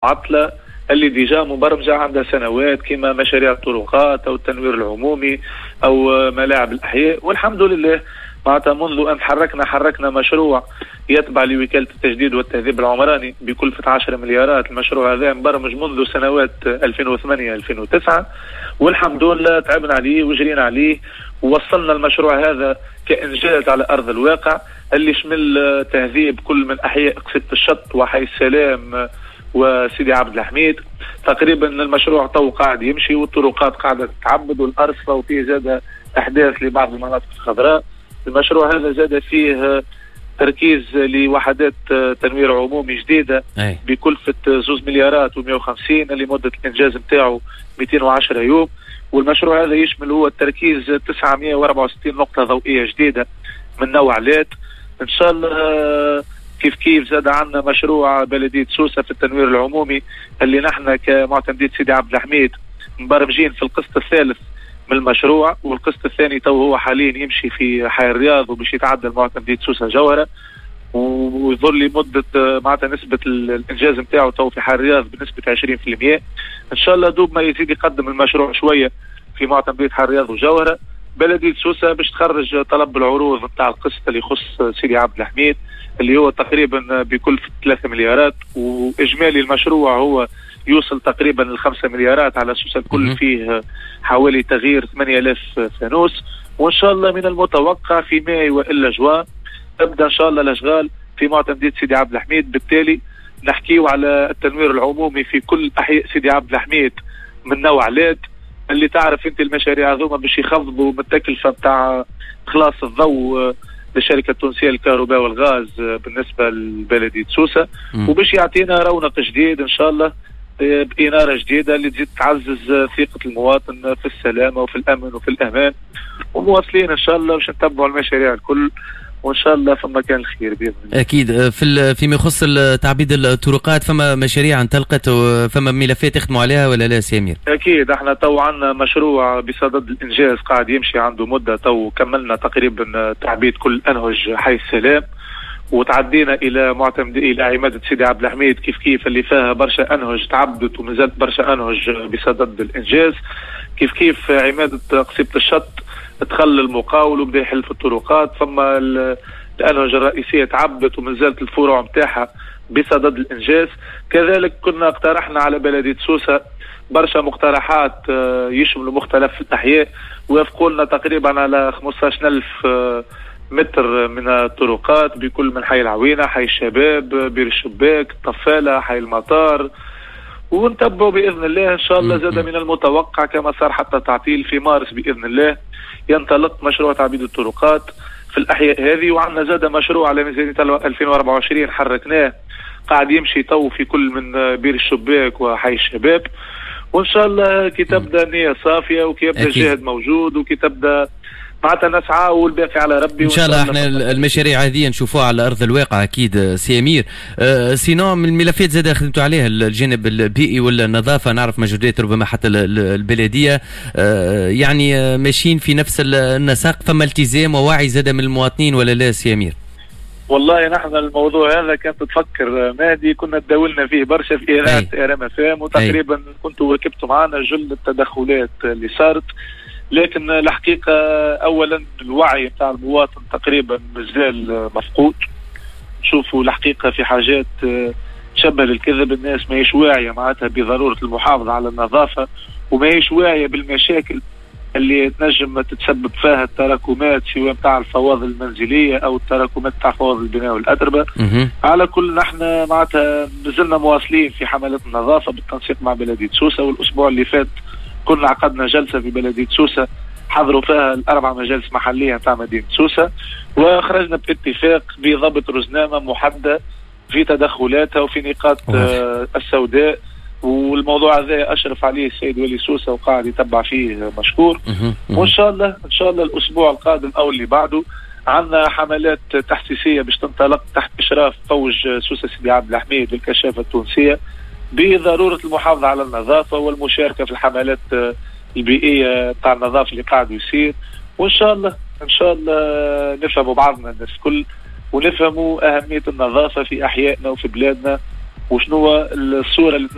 عطلة اللي ديجا مبرمجة عندها سنوات كما مشاريع الطرقات أو التنوير العمومي أو ملاعب الأحياء. والحمد لله معناتها منذ أن حركنا مشروع يتبع لوكالة التجديد والتهذيب العمراني بكلفة 10 مليارات. المشروع هذا مبرمج منذ سنوات 2008-2009 والحمد لله تعبنا عليه وجرينا عليه ووصلنا المشروع هذا كإنجاز على أرض الواقع اللي شمل تهذيب كل من أحياء قصيدة الشط وحي السلام وسيدي عبد الحميد. تقريبا المشروع تو قاعد يمشي والطرقات قاعدة تتعبد والأرصفة وفيه زاد أحداث لبعض المناطق الخضراء. المشروع هذا زاد فيه تركيز لوحدات تنوير عمومي جديدة بكلفة 2 مليارات و150 اللي مدة الإنجاز متاعه 210 يوم. والمشروع هذا يشمل هو التركيز 964 نقطة ضوئية جديدة من نوع لات. إن شاء الله كيف زاد عنا مشروع بلدية سوسة في التنوير العمومي اللي نحن كمعتمدية سيدي عبد الحميد مبرمجين في القسط الثالث من المشروع، والقسط الثاني تو هو حاليا يمشي في حي الرياض وباش يتعدل معتمدية سوسة جوهرة ويظل لي مدة معناتها نسبة الإنجاز نتاعو تو في حي الرياض بنسبة 20%. إن شاء الله دوب ما يزيد يقدم المشروع شوية في معتمدية حي الرياض وجوهرة. بلدية سوسة باش تخرج طلب العروض نتاع القسط اللي يخص سيدي عبد الحميد اللي هو تقريبا بكلفة 3 مليارات وإجمالي المشروع هو يوصل تقريبا ل5 مليارات على أساس الكل فيه حوالي تغيير 8000 فانوس. وإن شاء الله من المتوقع في مايو وإلا جوان تبدأ إن شاء الله الأشغال في معتمدية سيدي عبد الحميد. بالتالي نحكيو على التنوير العمومي في كل أحياء سيدي عبد الحميد من نوع لات اللي تعرف انت المشاريع هذوما باش يخفضوا من التكلفة بتاع إخلاص الضوء للشركة التونسية للكهرباء والغاز بالنسبة لبلدية سوسة وباش يعطينا رونق جديد إن شاء الله بإنارة جديدة اللي تزيد تعزز ثقة المواطن في السلامة وفي الأمن وفي الأمان. ومواصلين إن شاء الله باش نتبعوا المشاريع الكل وإن شاء الله في مكان الخير بإذن الله. أكيد. فيما يخص تعبيد الطرقات فما مشاريع انطلقت وفما ملفات تخدموا عليها ولا لا سامير؟ أكيد احنا تو عندنا مشروع بصدد الإنجاز قاعد يمشي عنده مدة تو كملنا تقريبا تعبيد كل أنهج حي السلام وتعدينا إلى عمادة سيدي عبد الحميد كيف اللي فيها برشا أنهج تعبدت ومازالت برشا أنهج بصدد الإنجاز. كيف عمادة قصيدة الشط تخل المقاول وبدا يحل في الطرقات. ثم الأنهج الرئيسية تعبت ومازالت الفروع متاعها بصدد الإنجاز. كذلك كنا اقترحنا على بلدية سوسة برشا مقترحات يشملوا مختلف الأحياء ويفقوا لنا تقريبا على 15,000 متر من الطرقات بكل من حي العوينة حي الشباب بير الشباك الطفالة حي المطار. ونتبعوا بإذن الله إن شاء الله زاد من المتوقع كما صار حتى تعطيل في مارس بإذن الله ينطلق مشروع تعبيد الطرقات في الأحياء هذه. وعندنا زاد مشروع على ميزانية 2024 حركناه قاعد يمشي تو في كل من بير الشباك وحي الشباب. وإن شاء الله كي تبدأ نية صافية وكي يبدأ الجهد موجود وكي تبدأ معناتها نسعى والباقي على ربي. ان شاء الله احنا المشاريع هذه نشوفوها على ارض الواقع اكيد سي امير. سينو من الملفات زاد خدمتوا عليها الجانب البيئي والنظافه، نعرف مجهودات ربما حتى البلديه يعني ماشيين في نفس النسق، فما التزام ووعي زاد من المواطنين ولا لا سي امير؟ والله نحن الموضوع هذا كانت تفكر مادي كنا تداولنا فيه برشا في إذاعة رام اف ام وتقريبا كنتوا ركبتوا معنا جل التدخلات اللي صارت. لكن الحقيقة أولا الوعي بتاع المواطن تقريبا مازال مفقود. نشوفوا الحقيقة في حاجات تشبه للكذب. الناس ما هيش واعية معناتها بضرورة المحافظة على النظافة وما هيش واعية بالمشاكل اللي تنجم تتسبب فيها التراكمات سواء بتاع الفواضل المنزلية أو التراكمات بتاع فواضل البناء والأتربة. على كل نحن معناتها نزلنا مواصلين في حملات النظافة بالتنسيق مع بلدية سوسة. والأسبوع اللي فات كنا عقدنا جلسة في بلدية سوسة حضروا فيها ال4 مجالس محلية تاع مدينة سوسة وخرجنا باتفاق بضبط رزنامة محددة في تدخلاتها وفي نقاط السوداء. والموضوع هذا أشرف عليه السيد ولي سوسة وقاعد يتبع فيه مشكور. وإن شاء الله الأسبوع القادم أو اللي بعده عندنا حملات تحسيسية باش تنطلق تحت إشراف فوج سوسة سيدي عبد الحميد والكشافة التونسية بضرورة المحافظة على النظافة والمشاركة في الحملات البيئية بتاع النظافة اللي قاعد يصير. وإن شاء الله نفهموا بعضنا الناس كل ونفهموا أهمية النظافة في أحيائنا وفي بلادنا وشنو الصورة اللي